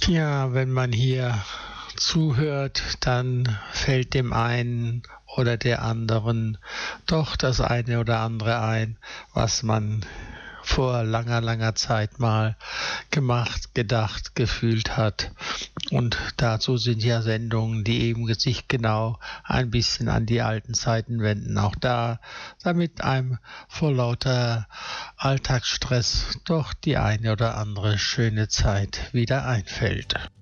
Ja, wenn man hier zuhört, dann fällt dem einen oder der anderen doch das eine oder andere ein, was man vor langer, langer Zeit mal gemacht, gedacht, gefühlt hat. Und dazu sind ja Sendungen, die eben sich genau ein bisschen an die alten Zeiten wenden. Auch da, damit einem vor lauter Alltagsstress doch die eine oder andere schöne Zeit wieder einfällt.